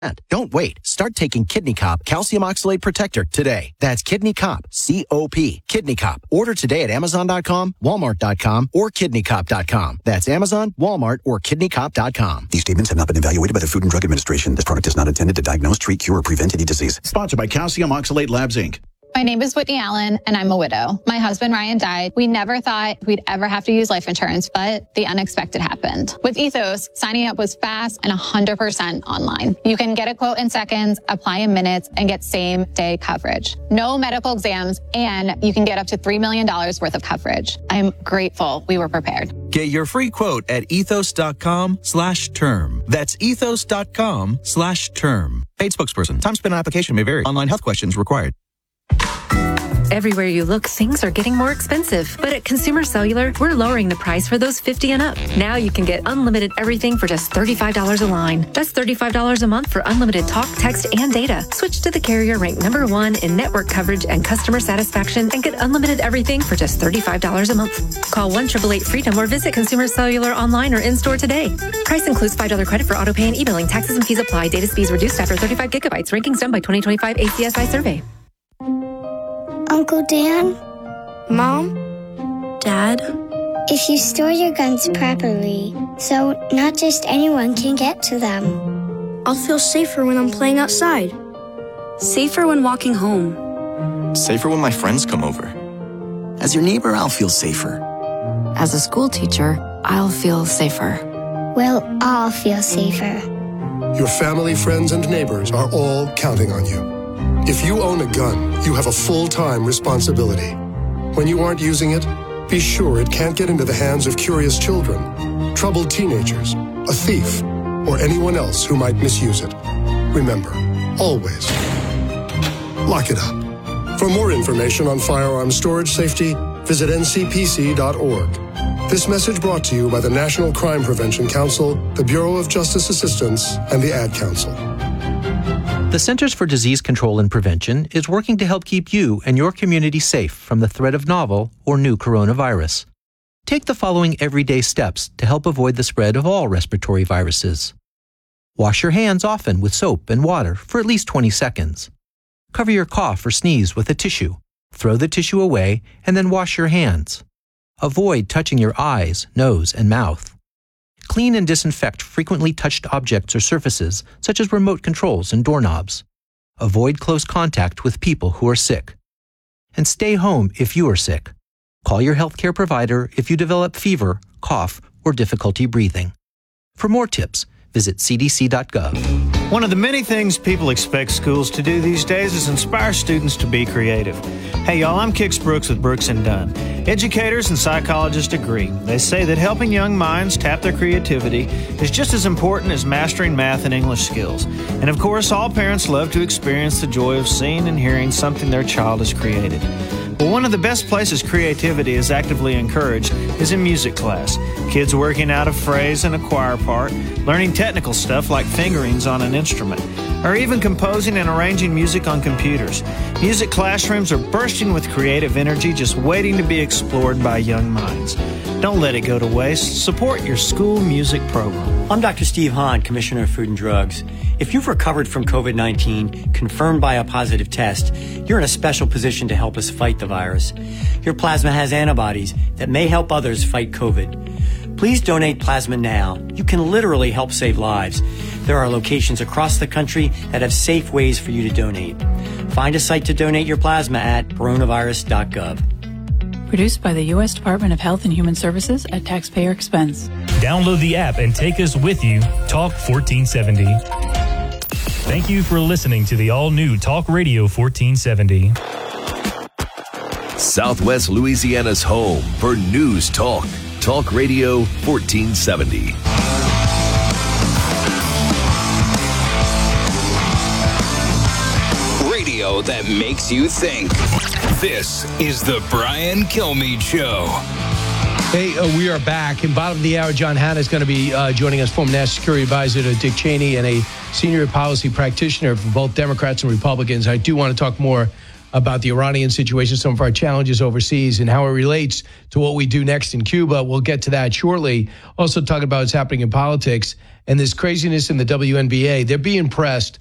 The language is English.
Don't wait. Start taking Kidney Cop Calcium Oxalate Protector today. That's Kidney Cop, C-O-P, Kidney Cop. Order today at Amazon.com, Walmart.com, or KidneyCop.com. That's Amazon, Walmart, or KidneyCop.com. These statements have not been evaluated by the Food and Drug Administration. This product is not intended to diagnose, treat, cure, or prevent any disease. Sponsored by Calcium Oxalate Labs, Inc. My name is Whitney Allen, and I'm a widow. My husband, Ryan, died. We never thought we'd ever have to use life insurance, but the unexpected happened. With Ethos, signing up was fast and 100% online. You can get a quote in seconds, apply in minutes, and get same-day coverage. No medical exams, and you can get up to $3 million worth of coverage. I'm grateful we were prepared. Get your free quote at ethos.com/term. That's ethos.com/term. Paid spokesperson. Time spent on application may vary. Online health questions required. Everywhere you look, things are getting more expensive. But at Consumer Cellular, we're lowering the price for those 50 and up. Now you can get unlimited everything for just $35 a line. That's $35 a month for unlimited talk, text, and data. Switch to the carrier ranked #1 in network coverage and customer satisfaction and get unlimited everything for just $35 a month. Call 1-888-FREEDOM or visit Consumer Cellular online or in-store today. Price includes $5 credit for auto pay and e-billing. Taxes and fees apply. Data speeds reduced after 35 gigabytes. Rankings done by 2025 ACSI survey. Uncle Dan? Mom? Dad? If you store your guns properly, so not just anyone can get to them. I'll feel safer when I'm playing outside. Safer when walking home. Safer when my friends come over. As your neighbor, I'll feel safer. As a school teacher, I'll feel safer. We'll all feel safer. Your family, friends, and neighbors are all counting on you. If you own a gun, you have a full-time responsibility. When you aren't using it, be sure it can't get into the hands of curious children, troubled teenagers, a thief, or anyone else who might misuse it. Remember, always, lock it up. For more information on firearm storage safety, visit ncpc.org. This message brought to you by the National Crime Prevention Council, the Bureau of Justice Assistance, and the Ad Council. The Centers for Disease Control and Prevention is working to help keep you and your community safe from the threat of novel or new coronavirus. Take the following everyday steps to help avoid the spread of all respiratory viruses. Wash your hands often with soap and water for at least 20 seconds. Cover your cough or sneeze with a tissue. Throw the tissue away and then wash your hands. Avoid touching your eyes, nose, and mouth. Clean and disinfect frequently touched objects or surfaces, such as remote controls and doorknobs. Avoid close contact with people who are sick. And stay home if you are sick. Call your healthcare provider if you develop fever, cough, or difficulty breathing. For more tips, visit cdc.gov. One of the many things people expect schools to do these days is inspire students to be creative. Hey y'all, I'm Kix Brooks with Brooks & Dunn. Educators and psychologists agree. They say that helping young minds tap their creativity is just as important as mastering math and English skills. And of course, all parents love to experience the joy of seeing and hearing something their child has created. But one of the best places creativity is actively encouraged is in music class. Kids working out a phrase in a choir part, learning technical stuff like fingerings on an instrument, or even composing and arranging music on computers. Music classrooms are bursting with creative energy just waiting to be explored by young minds. Don't let it go to waste. Support your school music program. I'm Dr. Steve Hahn, Commissioner of Food and Drugs. If you've recovered from COVID-19, confirmed by a positive test, you're in a special position to help us fight the virus. Your plasma has antibodies that may help others fight COVID. Please donate plasma now. You can literally help save lives. There are locations across the country that have safe ways for you to donate. Find a site to donate your plasma at coronavirus.gov. Produced by the U.S. Department of Health and Human Services at taxpayer expense. Download the app and take us with you. Talk 1470. Thank you for listening to the all-new Talk Radio 1470. Southwest Louisiana's home for news talk. Talk Radio 1470. Radio that makes you think. This is the Brian Kilmeade Show. Hey, we are back. In bottom of the hour, John Hanna is going to be joining us, former National Security Advisor to Dick Cheney and a senior policy practitioner for both Democrats and Republicans. I do want to talk more about the Iranian situation, some of our challenges overseas, and how it relates to what we do next in Cuba. We'll get to that shortly. Also talking about what's happening in politics and this craziness in the WNBA. They're being pressed